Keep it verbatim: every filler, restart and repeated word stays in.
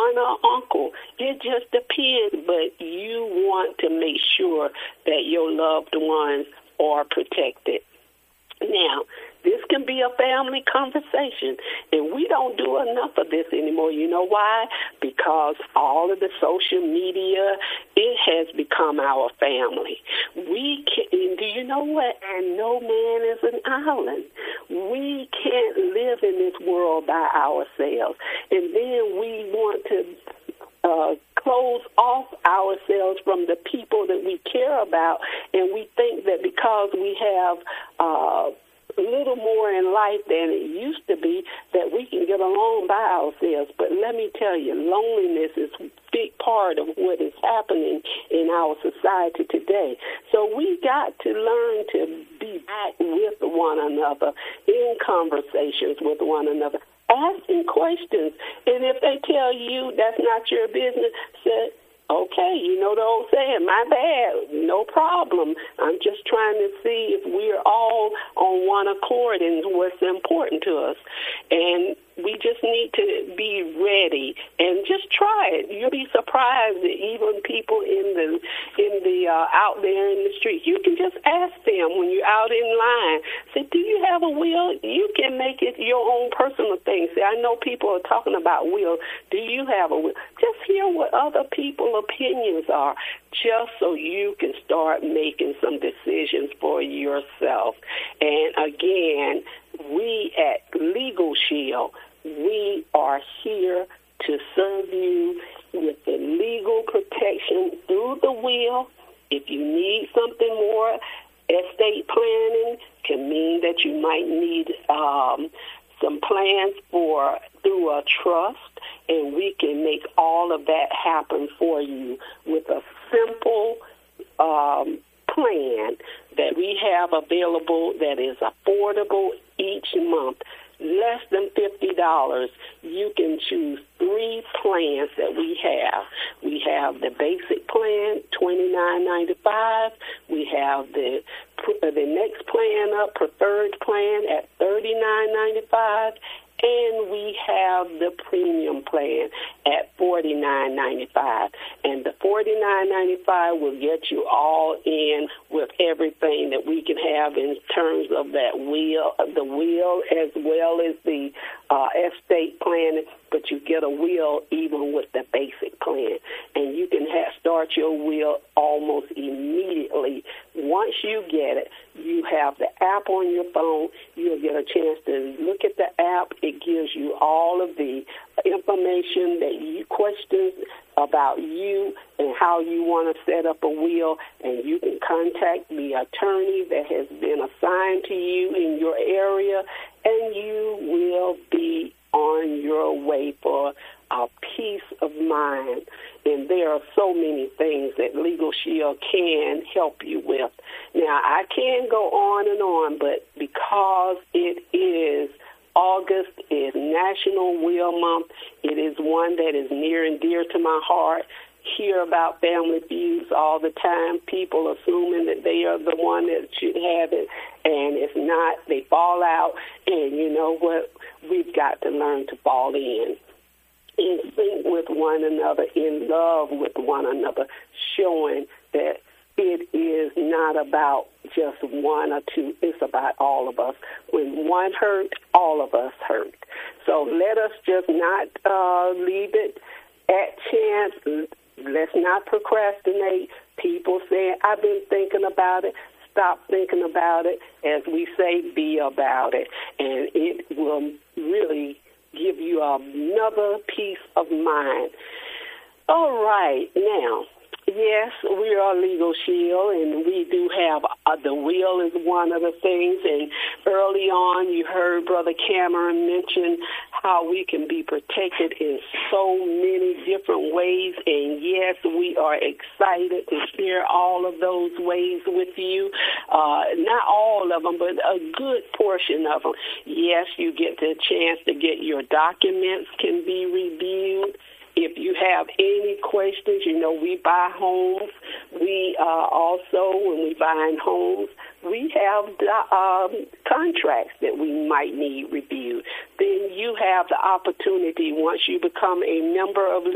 aunt or uncle. It just depends, but you want to make sure that your loved ones are protected. Now, this can be a family conversation, and we don't do enough of this anymore. You know why? Because all of the social media, it has become our family. We can, do you know what? And no man is an island. We can't live in this world by ourselves, and then we want to uh, close off ourselves from the people that we care about, and we think that because we have uh, a little more in life than it used to be, that we can get along by ourselves. But let me tell you, loneliness is a big part of what is happening in our society today. So we got to learn to be back with one another, in conversations with one another, asking questions. And if they tell you that's not your business, say, okay, you know the old saying, my bad, no problem. I'm just trying to see if we're all on one accord and what's important to us. And we just need to be ready and just try it. You'll be surprised that even people in the in the uh, out there in the street, you can just ask them when you're out in line. Say, do you have a will? You can make it your own personal thing. See, I know people are talking about will. Do you have a will? Just hear what other people's opinions are, just so you can start making some decisions for yourself. And again, we at Legal Shield, we are here to serve you with the legal protection through the will. If you need something more, estate planning can mean that you might need um, some plans for through a trust, and we can make all of that happen for you with a simple um, plan that we have available that is affordable each month. Less than fifty dollars, you can choose three plans that we have. We have the basic plan, twenty-nine ninety-five. We have the the next plan up, preferred plan at thirty-nine ninety-five. And we have the premium plan at forty-nine ninety-five. And the forty-nine ninety-five will get you all in with everything that we can have in terms of that will, the will as well as the uh, estate planning. But you get a will even with the basic plan. And you can have, start your will almost immediately. Once you get it, you have the app on your phone. You'll get a chance to look at the app. It gives you all of the information that you questions about you and how you want to set up a will, and you can contact the attorney that has been assigned to you in your area, and you will be on your way for a peace of mind. And there are so many things that Legal Shield can help you with. Now, I can go on and on, but because it is August is National Will Month, it is one that is near and dear to my heart. Hear about family feuds all the time, people assuming that they are the one that should have it, and it's not. They fall out, and you know what? We've got to learn to fall in, in sync with one another, in love with one another, showing that it is not about just one or two. It's about all of us. When one hurt, all of us hurt. So let us just not uh, leave it at chance. Let's not procrastinate. People say, I've been thinking about it. Stop thinking about it. As we say, be about it. And it will really give you another peace of mind. All right. Now, yes, we are Legal Shield, and we do have uh, the will is one of the things. And early on, you heard Brother Cameron mention how we can be protected in so many different ways. And yes, we are excited to share all of those ways with you. Uh, not all of them, but a good portion of them. Yes, you get the chance to get your documents can be reviewed. If you have any questions, you know, we buy homes. We uh, also, when we buy homes, we have the, um, contracts that we might need reviewed. Then you have the opportunity, once you become a member of